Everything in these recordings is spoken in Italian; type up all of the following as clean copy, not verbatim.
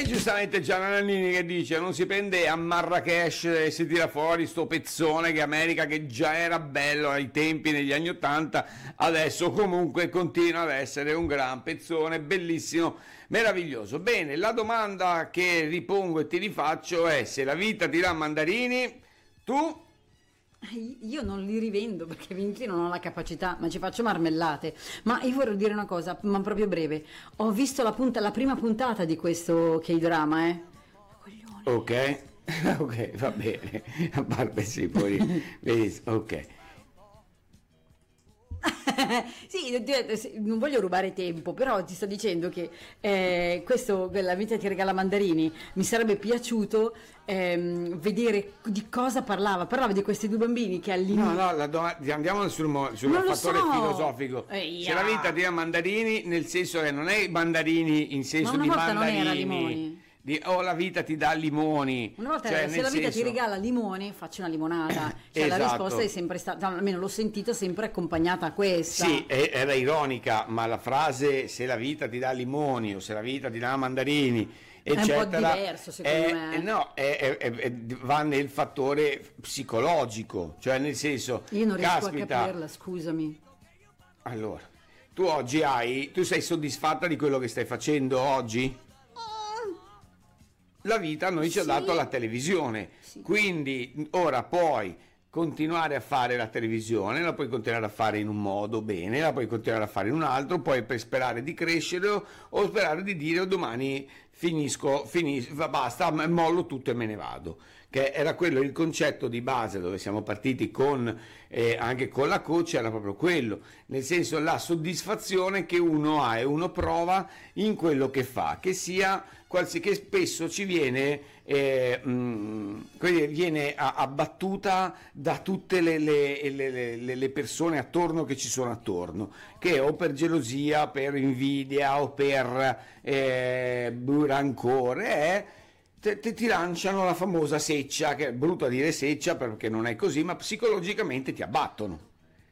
E giustamente Gianna Nannini che dice: non si prende a Marrakesh e si tira fuori sto pezzone che America, che già era bello ai tempi negli anni '80, adesso comunque continua ad essere un gran pezzone, bellissimo, meraviglioso. Bene, la domanda che ripongo e ti rifaccio è: se la vita ti dà mandarini, tu... Io non li rivendo perché vinci non ho la capacità, ma ci faccio marmellate. Ma io vorrei dire una cosa, ma proprio breve. Ho visto la prima puntata di questo K-drama, Coglione. Ok, ok, va bene. A parte sì, poi ok. Sì, non voglio rubare tempo, però ti sto dicendo che questo, la vita ti regala mandarini, mi sarebbe piaciuto vedere di cosa parlava di questi due bambini che all'inizio... Andiamo sul fattore filosofico. Se la vita ti dà mandarini, nel senso che non è mandarini in senso di mandarini, non era limoni. La vita ti dà limoni. Una volta cioè, se la vita ti regala limoni, faccio una limonata. Cioè, esatto. La risposta è sempre stata, almeno l'ho sentita sempre accompagnata a questa. Sì, era ironica, ma la frase "se la vita ti dà limoni" o "se la vita ti dà mandarini", eccetera, è un po' diverso secondo me. No, va nel fattore psicologico, cioè nel senso, io non riesco caspita, a capirla, scusami. Allora, tu sei soddisfatta di quello che stai facendo oggi? La vita a noi ci ha dato la televisione, quindi ora puoi continuare a fare la televisione, la puoi continuare a fare in un modo bene, la puoi continuare a fare in un altro, poi per sperare di crescere o sperare di dire domani finisco, basta, mollo tutto e me ne vado, che era quello il concetto di base dove siamo partiti con anche con la coach, era proprio quello, nel senso la soddisfazione che uno ha e uno prova in quello che fa, che sia che spesso ci viene viene abbattuta da tutte le persone attorno che ci sono attorno, che o per gelosia, per invidia o per rancore ti lanciano la famosa seccia, che è brutto a dire seccia perché non è così, ma psicologicamente ti abbattono.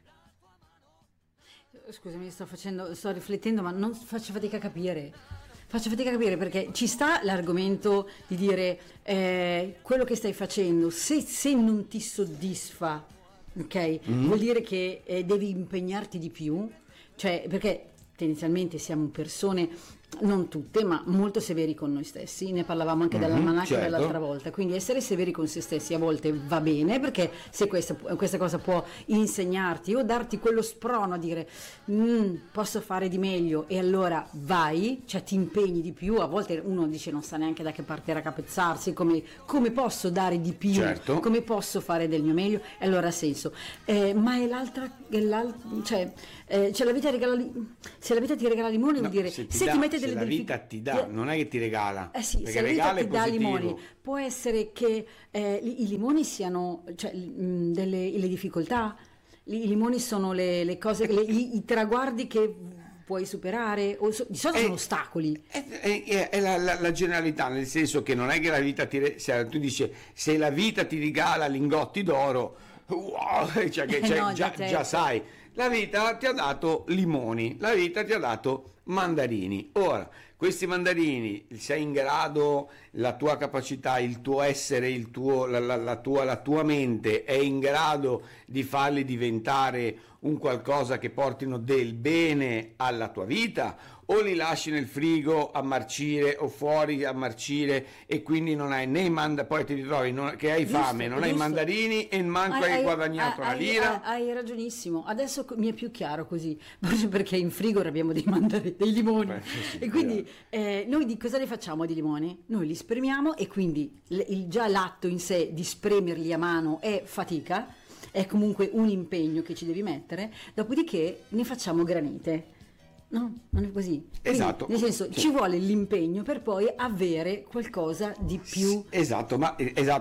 Scusami, sto riflettendo, ma non faccio fatica a capire. Faccio fatica a capire perché ci sta l'argomento di dire quello che stai facendo, se non ti soddisfa, ok? Vuol dire che devi impegnarti di più, cioè perché tendenzialmente siamo persone, non tutte, ma molto severi con noi stessi, ne parlavamo anche dell'almanacco certo. dell'altra volta, quindi essere severi con se stessi a volte va bene, perché se questa cosa può insegnarti o darti quello sprono a dire posso fare di meglio e allora vai, cioè ti impegni di più, a volte uno dice non sa neanche da che parte raccapezzarsi, come posso dare di più, certo. Come posso fare del mio meglio, e allora ha senso, ma è cioè la vita se la vita ti regala limoni, vuol dire se ti mette se la vita ti dà, non è che ti regala, sì, se la vita ti dà limoni, può essere che i limoni siano, cioè, le difficoltà, i limoni sono le cose, i traguardi che puoi superare, o di solito sono ostacoli. È la generalità, nel senso che non è che la vita tu dici se la vita ti regala lingotti d'oro, wow, cioè che no, già sai, la vita ti ha dato limoni, la vita ti ha dato mandarini. Ora, questi mandarini, sei in grado, la tua capacità, il tuo essere, la tua mente è in grado di farli diventare un qualcosa che portino del bene alla tua vita, o li lasci nel frigo a marcire o fuori a marcire e quindi non hai né poi ti ritrovi che hai fame, non hai mandarini e manco hai guadagnato una lira. Hai ragionissimo, adesso mi è più chiaro così, perché in frigo abbiamo dei limoni. E quindi noi di cosa ne facciamo di limoni? Noi li spremiamo e quindi già l'atto in sé di spremerli a mano è fatica, è comunque un impegno che ci devi mettere, dopodiché ne facciamo granite. No, non è così. Quindi, esatto. Nel senso, ci vuole l'impegno per poi avere qualcosa di più. Esatto, ma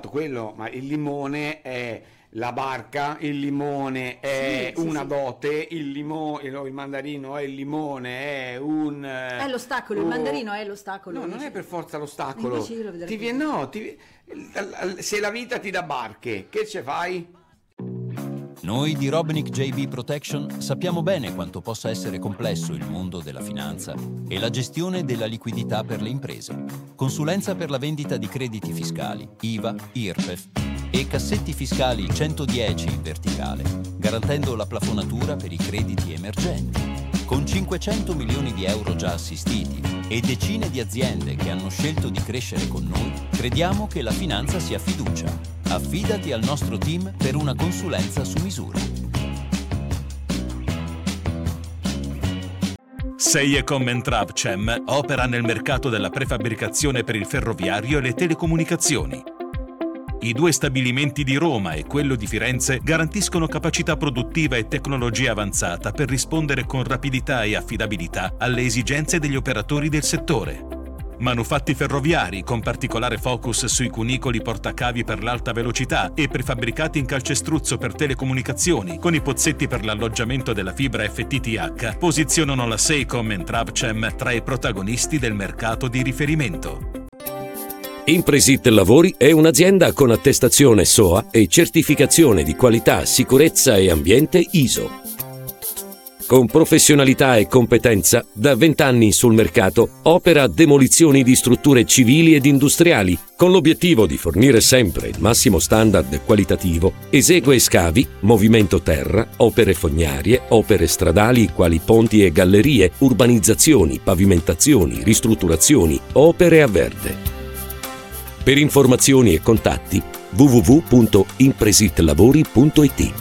il limone è la barca, il limone è una dote, il mandarino è il limone, è un... È l'ostacolo, il mandarino è l'ostacolo. No, non è per forza l'ostacolo. Se la vita ti dà barche, che ce fai? Noi di Robinick JB Protection sappiamo bene quanto possa essere complesso il mondo della finanza e la gestione della liquidità per le imprese. Consulenza per la vendita di crediti fiscali, IVA, IRPEF e cassetti fiscali 110 in verticale, garantendo la plafonatura per i crediti emergenti. Con 500 milioni di euro già assistiti e decine di aziende che hanno scelto di crescere con noi, crediamo che la finanza sia fiducia. Affidati al nostro team per una consulenza su misura. Seiecom & Travchem opera nel mercato della prefabbricazione per il ferroviario e le telecomunicazioni. I 2 stabilimenti di Roma e quello di Firenze garantiscono capacità produttiva e tecnologia avanzata per rispondere con rapidità e affidabilità alle esigenze degli operatori del settore. Manufatti ferroviari con particolare focus sui cunicoli portacavi per l'alta velocità e prefabbricati in calcestruzzo per telecomunicazioni con i pozzetti per l'alloggiamento della fibra FTTH posizionano la Seiecom & Travchem tra i protagonisti del mercato di riferimento. Impresit Lavori è un'azienda con attestazione SOA e certificazione di qualità, sicurezza e ambiente ISO. Con professionalità e competenza, da 20 anni sul mercato, opera demolizioni di strutture civili ed industriali, con l'obiettivo di fornire sempre il massimo standard qualitativo. Esegue scavi, movimento terra, opere fognarie, opere stradali quali ponti e gallerie, urbanizzazioni, pavimentazioni, ristrutturazioni, opere a verde. Per informazioni e contatti www.impresitlavori.it.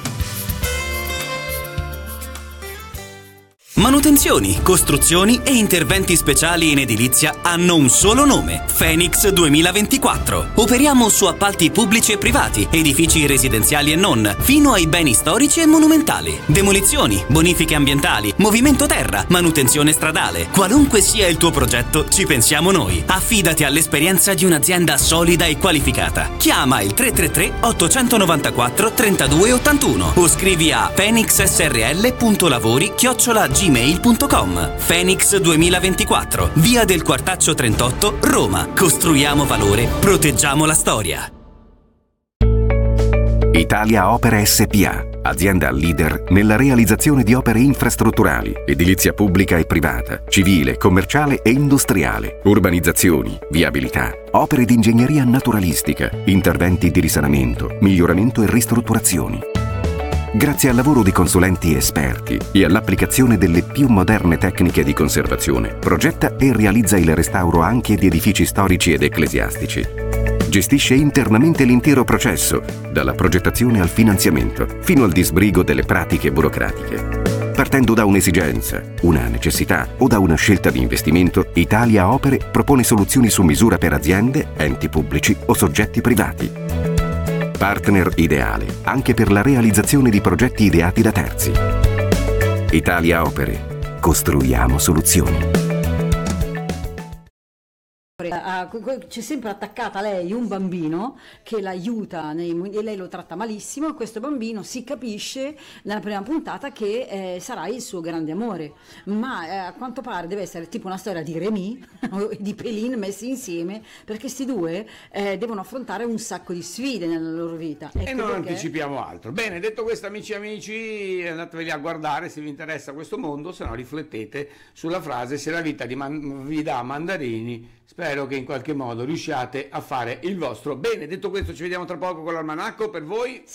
Manutenzioni, costruzioni e interventi speciali in edilizia hanno un solo nome: Phoenix 2024. Operiamo su appalti pubblici e privati, edifici residenziali e non, fino ai beni storici e monumentali. Demolizioni, bonifiche ambientali, movimento terra, manutenzione stradale. Qualunque sia il tuo progetto, ci pensiamo noi. Affidati all'esperienza di un'azienda solida e qualificata. Chiama il 333 894 3281 o scrivi a phoenixsrl.lavori@gmail.com. Phoenix 2024, via del Quartaccio 38, Roma. Costruiamo valore, proteggiamo la storia. Italia Opere SpA, azienda leader nella realizzazione di opere infrastrutturali, edilizia pubblica e privata, civile, commerciale e industriale, urbanizzazioni, viabilità, opere di ingegneria naturalistica, interventi di risanamento, miglioramento e ristrutturazioni. Grazie al lavoro di consulenti esperti e all'applicazione delle più moderne tecniche di conservazione, progetta e realizza il restauro anche di edifici storici ed ecclesiastici. Gestisce internamente l'intero processo, dalla progettazione al finanziamento, fino al disbrigo delle pratiche burocratiche. Partendo da un'esigenza, una necessità o da una scelta di investimento, Italia Opere propone soluzioni su misura per aziende, enti pubblici o soggetti privati. Partner ideale anche per la realizzazione di progetti ideati da terzi. Italia Opere. Costruiamo soluzioni. C'è sempre attaccata a lei un bambino che l'aiuta e lei lo tratta malissimo, e questo bambino si capisce nella prima puntata che sarà il suo grande amore, ma a quanto pare deve essere tipo una storia di Remy di Pelin messi insieme, perché sti due devono affrontare un sacco di sfide nella loro vita. E non anticipiamo altro. Bene, detto questo, amici e amici, andateveli a guardare se vi interessa questo mondo, se no riflettete sulla frase: se la vita vi dà mandarini, spero che in qualche modo riusciate a fare il vostro bene. Detto questo, ci vediamo tra poco con l'almanacco. Per voi